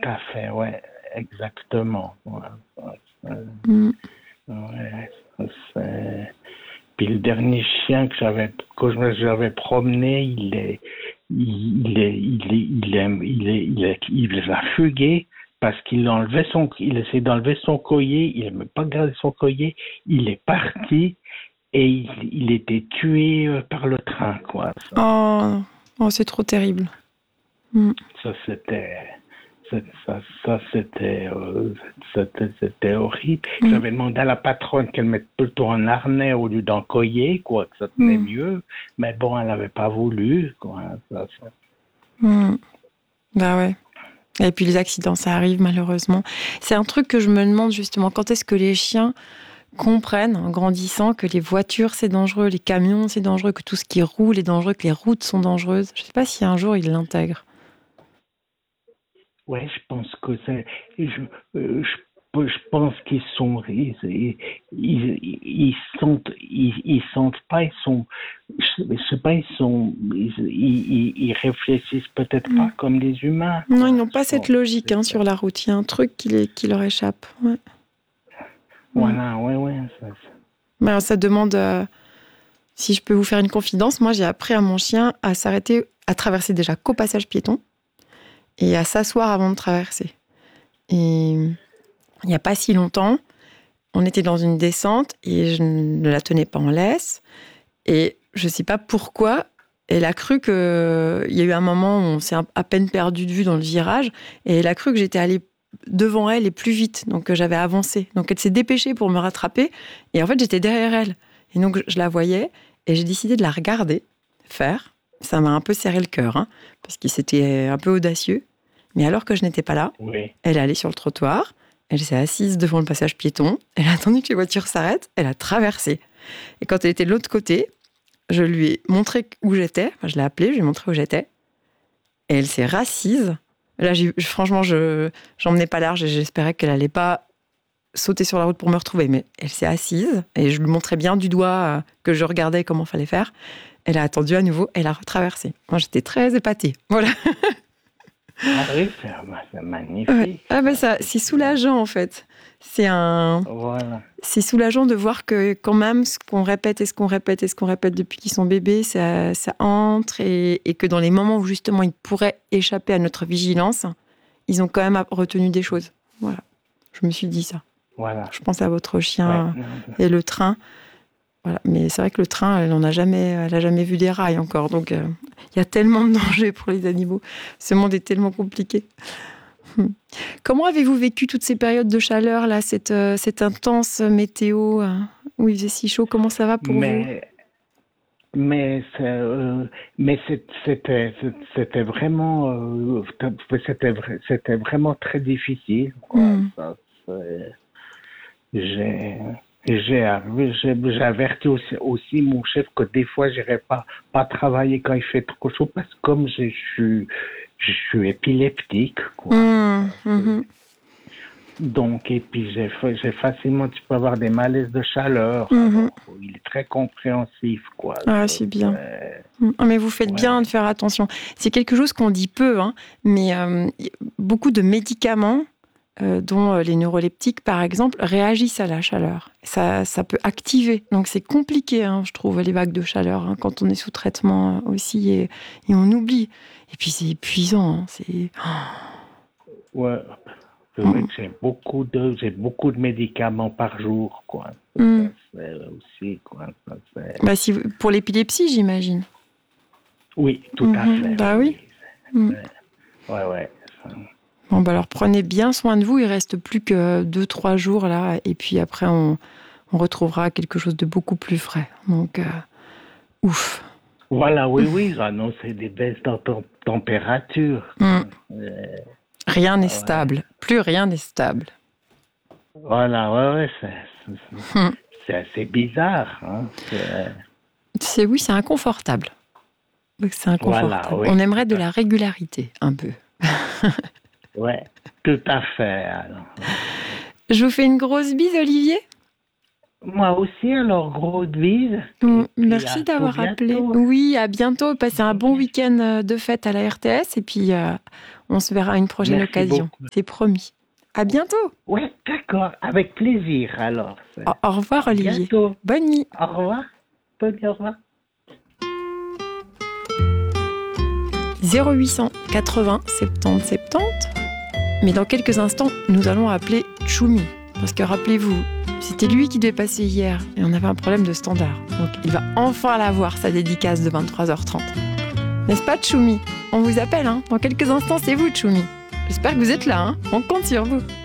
à fait, ouais, exactement. Ouais, Mm. ouais, puis le dernier chien que j'avais promené, il les a fugués parce il essayait d'enlever son collier, il n'aimait pas garder son collier, il est parti et il était tué par le train, quoi. Oh, oh, c'est trop terrible. Mm. Ça, c'était, c'était, c'était horrible. Mm. J'avais demandé à la patronne qu'elle mette plutôt un harnais au lieu d'un collier, quoi, que ça tenait mieux. Mais bon, elle n'avait pas voulu, quoi. Mm. Bah ouais. Et puis les accidents, ça arrive malheureusement. C'est un truc que je me demande justement, quand est-ce que les chiens comprennent, en grandissant, que les voitures, c'est dangereux, les camions, c'est dangereux, que tout ce qui roule est dangereux, que les routes sont dangereuses. Je ne sais pas si un jour ils l'intègrent. Ouais, je pense que c'est. Je pense qu'ils sont. Ils sentent pas, je sais pas, ils réfléchissent peut-être Mm. pas comme les humains, Non, ils quoi. n'ont pas Je cette pense. logique sur la route. Il y a un truc qui leur échappe. Ouais. Mm. Voilà, ouais. Mais alors, ça demande, si je peux vous faire une confidence, moi j'ai appris à mon chien à s'arrêter, à traverser déjà qu'au passage piéton et à s'asseoir avant de traverser. Et il n'y a pas si longtemps, on était dans une descente et je ne la tenais pas en laisse. Et je ne sais pas pourquoi, elle a cru qu'il y a eu un moment où on s'est à peine perdu de vue dans le virage et elle a cru que j'étais allée devant elle et plus vite, donc que j'avais avancé. Donc elle s'est dépêchée pour me rattraper et en fait j'étais derrière elle. Et donc je la voyais et j'ai décidé de la regarder faire. Ça m'a un peu serré le cœur, parce que c'était un peu audacieux. Mais alors que je n'étais pas là, Oui. elle est allée sur le trottoir, elle s'est assise devant le passage piéton, elle a attendu que les voitures s'arrêtent, elle a traversé. Et quand elle était de l'autre côté, je lui ai montré où j'étais, enfin, je l'ai appelée, je lui ai montré où j'étais, et elle s'est rassise. Là, franchement, j'en menais pas large et j'espérais qu'elle allait pas sauter sur la route pour me retrouver, mais elle s'est assise et je lui montrais bien du doigt que je regardais comment fallait faire. Elle a attendu à nouveau, elle a retraversé. Moi, j'étais très épatée. Voilà. Ah oui, c'est Ouais. magnifique. Ah ben ça, c'est soulageant en fait. Voilà. C'est soulageant de voir que quand même ce qu'on répète et ce qu'on répète et ce qu'on répète depuis qu'ils sont bébés, ça entre et que dans les moments où justement ils pourraient échapper à notre vigilance, ils ont quand même retenu des choses. Voilà. Je me suis dit ça. Voilà. Je pense à votre Ouais. chien et le train. Voilà. Mais c'est vrai que le train, elle a jamais vu des rails encore. Donc il y a tellement de dangers pour les animaux. Ce monde est tellement compliqué. Comment avez-vous vécu toutes ces périodes de chaleur, là, cette intense météo où il faisait si chaud? Comment ça va pour vous? Mais Mais c'était vraiment c'était vraiment très difficile, quoi. Mm. Ça, j'ai j'ai averti aussi mon chef que des fois j'irais pas travailler quand il fait trop chaud parce que comme je suis épileptique, quoi. Mm. Mm-hmm. Donc, et puis j'ai facilement, tu peux avoir des malaises de chaleur. Mm-hmm. Alors, il est très compréhensif, quoi. Ah, Ça, c'est bien. Ah, mais vous faites bien ouais. de faire attention. C'est quelque chose qu'on dit peu, mais beaucoup de médicaments, dont les neuroleptiques, par exemple, réagissent à la chaleur. Ça peut activer. Donc, c'est compliqué, je trouve, les vagues de chaleur, quand on est sous traitement aussi, et on oublie. Et puis, c'est épuisant. Ouais. C'est vrai que j'ai beaucoup de médicaments par jour, quoi. Mm. C'est aussi, quoi. Bah, pour l'épilepsie, j'imagine. Oui, tout à fait. Bah oui. Mm. Ouais. Bon, bah alors prenez bien soin de vous. Il reste plus que 2-3 jours là, et puis après on retrouvera quelque chose de beaucoup plus frais. Donc ouf. Voilà, oui, ils ont annoncé des baisses de température. Mm. Rien n'est Ouais. stable. Plus rien n'est stable. Voilà, ouais, c'est assez bizarre. Oui, c'est inconfortable. C'est inconfortable. Voilà, oui. On aimerait de la régularité, un peu. Ouais, tout à fait. Alors. Je vous fais une grosse bise, Olivier. Moi aussi, alors, gros bise. Merci d'avoir appelé. Oui, à bientôt. Passez un bon week-end de fête à la RTS et puis on se verra à une prochaine occasion. Beaucoup. C'est promis. À bientôt. Oui, d'accord. Avec plaisir, alors. Au revoir, Olivier. Bientôt. Bonne nuit. Au revoir. Bonne nuit, au revoir. 0800 80 70 70. Mais dans quelques instants, nous allons appeler Choumi. Parce que rappelez-vous, c'était lui qui devait passer hier et on avait un problème de standard. Donc il va enfin l'avoir, sa dédicace de 23h30. N'est-ce pas, Choumi? On vous appelle, hein? Dans quelques instants, c'est vous, Choumi. J'espère que vous êtes là, hein? On compte sur vous.